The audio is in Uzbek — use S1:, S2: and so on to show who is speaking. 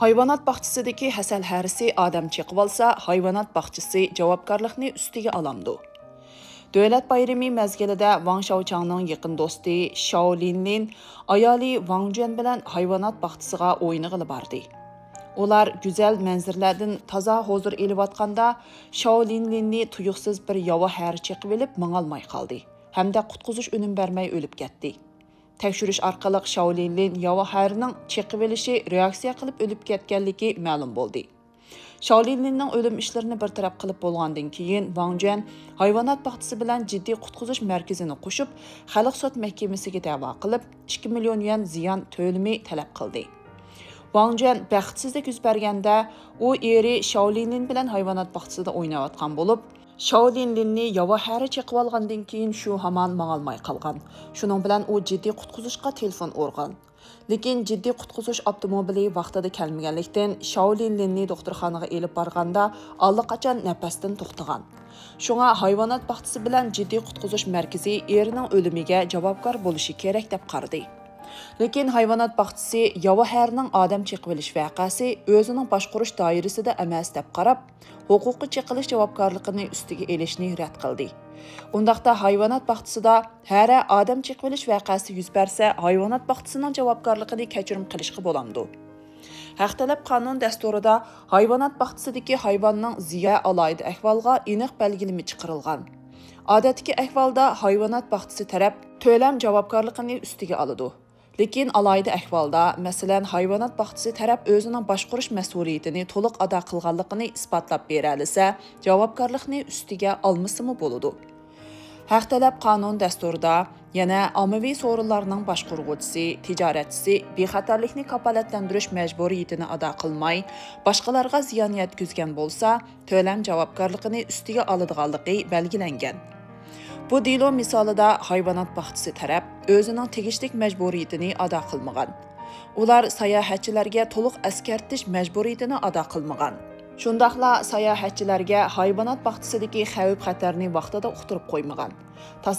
S1: Hayvanot bog'chasidagi hasal harisi odam chekib olsa, hayvanot bog'chasi javobgarlikni ustiga olamdi. Davlat bayrami mezgilida Wang Shaochangning yaqin do'sti Shao Linlin ayoli Wang Juan bilan hayvanot bog'chasiga o'yinig'ili bordi. Ular go'zal manzarlardan toza hozir eliyotganda Shao Linlinni tuyuqsiz bir yova har chekib olib mangolmay qoldi hamda qutqizish unum bermay o'lib ketdi. Tekshirish orqali Shao Linlin yova harining chekib olishi reaksiya qilib o'lib ketganligi ma'lum bo'ldi. Shao Linlinning o'lim ishlarini bartaraf qilib bo'lgandan keyin Wang Juan hayvonot bog'chasi bilan jiddiy qutqizish markazini qo'shib, xalq sud mahkamasiga da'vo qilib 2 million yuan ziyon to'limi talab qildi. Wang Juan baxtsizlik yuz berganda, u eri Shao Linlin bilan hayvonot bog'chasida o'ynayotgan bo'lib, Shao Linlinni yova hari chekib olgandan keyin shu hamon mangolmay qolgan. Shuning bilan u jiddiy qutqizishga telefon urgan. Lekin jiddiy qutqizish avtomobili vaqtida kelmaganlikdan Shao Linlinni doktorxonaga elib borganda allaqachon nafasdan to'xtagan. Shunga hayvonot bog'chasi bilan jiddiy qutqizish markazi erining o'limiga javobgar bo'lishi kerak deb qaradi. Lekin hayvonot bog'chasi yova harining odam chekib olish voqeasi o'zining boshqarish doirasida emas deb qarab, huquqiy cheqilish javobgarligini ustiga elishni rad qildi. Undaqda hayvonot bog'chasida hara odam chekib olish voqeasi yuz bersa, hayvonot bog'chasining javobgarligini kechirim qilishga bo'lamdi. Haq talab qonun dasturida hayvonot bog'chasidagi hayvonning ziyo alayda ahvolga aniq belgilimi chiqarilgan. Odatdagi ahvolda hayvonot bog'chasi taraf to'lam javobgarligini ustiga oladi. Lekin alayda ahvolda, masalan, hayvonot bog'chasi taraf o'zining boshqarish mas'uliyatini to'liq ado qilganligini isbotlab bera olsa, javobgarlikni ustiga olmasimi bo'ladi. Haq talab qonun dasturida yana ommaviy so'rinlarning boshqaruvchisi, tijoratchisi bexatarlikni kafolatlantirish majburiyatini ado qilmay, boshqalarga ziyon yetkazgan bo'lsa, to'lam javobgarligini ustiga oladiganligi belgilangan. Bu delo misolida hayvonot bog'chasi taraf o'zining tegishli majburiyatini ado qilmagan. Ular sayohatchilarga to'liq askartish majburiyatini ado qilmagan. Shundaqla sayohatchilarga hayvonot bog'chasidagi xavf-xatarni vaqtida uqtirib qo'ymagan.